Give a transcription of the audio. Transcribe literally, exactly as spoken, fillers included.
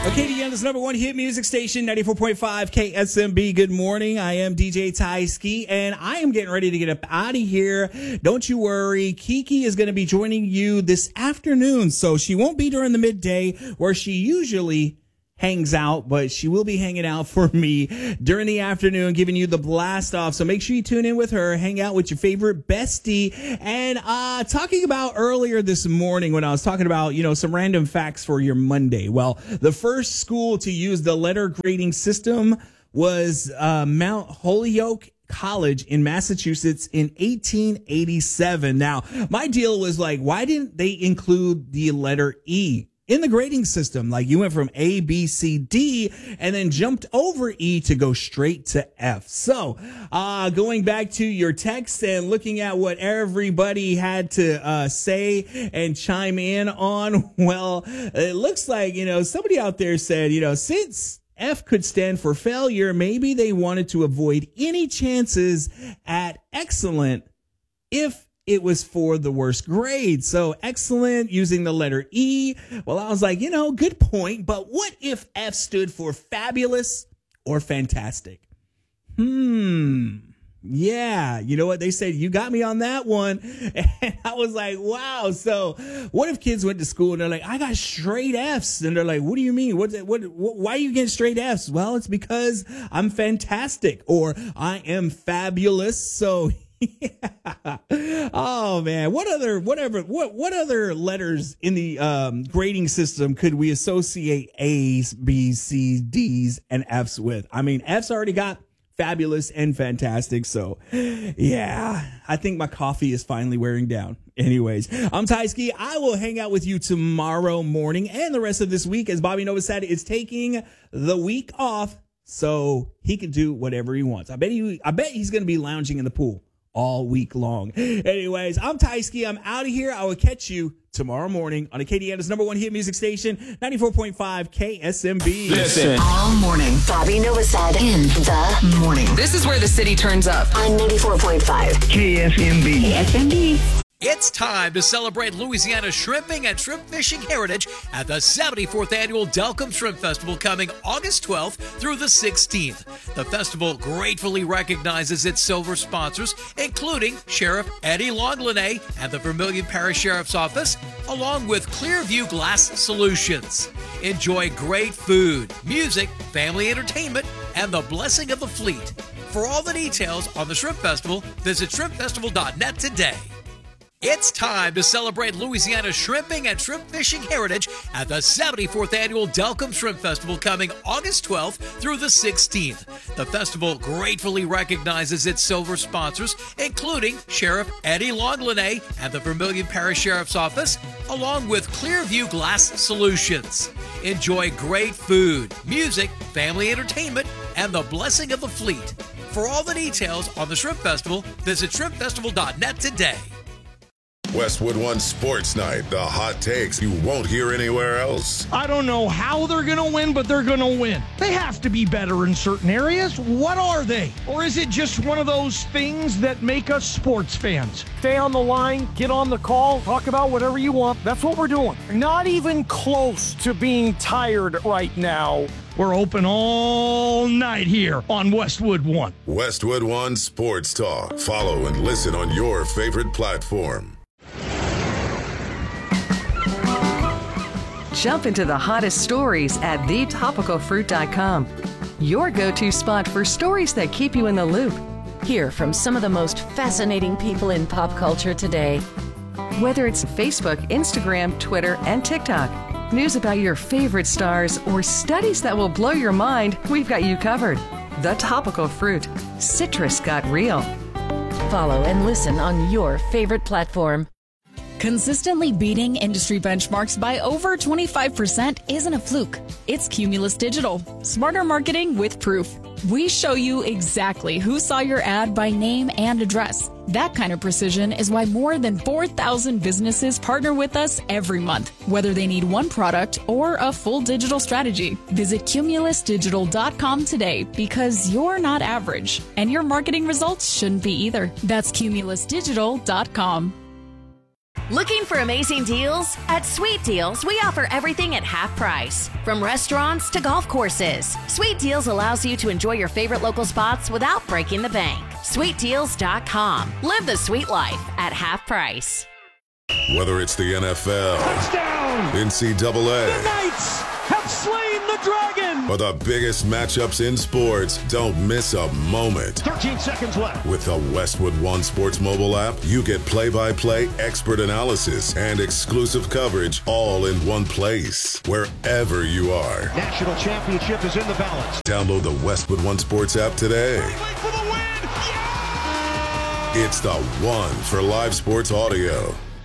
Acadiana's number one hit music station, ninety-four point five K S M B. Good morning. I am D J Tyski, and I am getting ready to get up out of here. Don't you worry. Kiki is going to be joining you this afternoon, so she won't be during the midday where she usually hangs out, but she will be hanging out for me during the afternoon, giving you the blast off. So make sure you tune in with her, hang out with your favorite bestie. And uh talking about earlier this morning when I was talking about, you know, some random facts for your Monday. Well, the first school to use the letter grading system was uh Mount Holyoke College in Massachusetts in eighteen eighty-seven. Now, my deal was like, why didn't they include the letter E in the grading system? Like, you went from A, B, C, D, and then jumped over E to go straight to F. So, uh, going back to your text and looking at what everybody had to uh, say and chime in on, well, it looks like, you know, somebody out there said, you know, since F could stand for failure, maybe they wanted to avoid any chances at excellent if it was for the worst grade. So excellent using the letter E. Well, I was like, you know, good point. But what if F stood for fabulous or fantastic? Hmm. Yeah. You know what? They said, you got me on that one. And I was like, wow. So what if kids went to school and they're like, I got straight F's. And they're like, what do you mean? What, what, what why are you getting straight F's? Well, it's because I'm fantastic or I am fabulous. So yeah. Oh man, what other whatever what what other letters in the um grading system could we associate A's, B's, C's, D's, and F's with? I mean, F's already got fabulous and fantastic, so yeah, I think my coffee is finally wearing down. Anyways, I'm Tyski. I will hang out with you tomorrow morning and the rest of this week as Bobby Novosad is taking the week off so he can do whatever he wants. I bet he I bet he's gonna be lounging in the pool all week long. Anyways, I'm Tyski. I'm out of here. I will catch you tomorrow morning on Acadiana's number one hit music station, ninety-four point five K S M B. Listen. All morning. Bobby Novosad in the morning. This is where the city turns up. On ninety-four point five K S M B. K S M B. It's time to celebrate Louisiana's shrimping and shrimp fishing heritage at the seventy-fourth Annual Delcombe Shrimp Festival coming August twelfth through the sixteenth. The festival gratefully recognizes its silver sponsors, including Sheriff Eddie Longlinay and the Vermilion Parish Sheriff's Office, along with Clearview Glass Solutions. Enjoy great food, music, family entertainment, and the blessing of the fleet. For all the details on the Shrimp Festival, visit shrimp festival dot net today. It's time to celebrate Louisiana's shrimping and shrimp fishing heritage at the seventy-fourth Annual Delcombe Shrimp Festival coming August twelfth through the sixteenth. The festival gratefully recognizes its silver sponsors, including Sheriff Eddie Longlinay and the Vermilion Parish Sheriff's Office, along with Clearview Glass Solutions. Enjoy great food, music, family entertainment, and the blessing of the fleet. For all the details on the Shrimp Festival, visit shrimp festival dot net today. Westwood One Sports Night, the hot takes you won't hear anywhere else. I don't know how they're going to win, but they're going to win. They have to be better in certain areas. What are they? Or is it just one of those things that make us sports fans? Stay on the line, get on the call, talk about whatever you want. That's what we're doing. Not even close to being tired right now. We're open all night here on Westwood One. Westwood One Sports Talk. Follow and listen on your favorite platform. Jump into the hottest stories at the topical fruit dot com. Your go-to spot for stories that keep you in the loop. Hear from some of the most fascinating people in pop culture today. Whether it's Facebook, Instagram, Twitter, and TikTok, news about your favorite stars, or studies that will blow your mind, we've got you covered. The Topical Fruit. Citrus got real. Follow and listen on your favorite platform. Consistently beating industry benchmarks by over twenty-five percent isn't a fluke. It's Cumulus Digital. Smarter marketing with proof. We show you exactly who saw your ad by name and address. That kind of precision is why more than four thousand businesses partner with us every month, whether they need one product or a full digital strategy. Visit cumulus digital dot com today because you're not average, and your marketing results shouldn't be either. That's cumulus digital dot com. Looking for amazing deals? At Sweet Deals, we offer everything at half price. From restaurants to golf courses, Sweet Deals allows you to enjoy your favorite local spots without breaking the bank. sweet deals dot com. Live the sweet life at half price. Whether it's the N F L, Touchdown! N C double A, The Knights have slain the dragon! or the biggest matchups in sports, don't miss a moment. thirteen seconds left. With the Westwood One Sports mobile app, you get play-by-play expert analysis and exclusive coverage all in one place, wherever you are. National championship is in the balance. Download the Westwood One Sports app today. Wait for the win! Yeah! It's the one for live sports audio.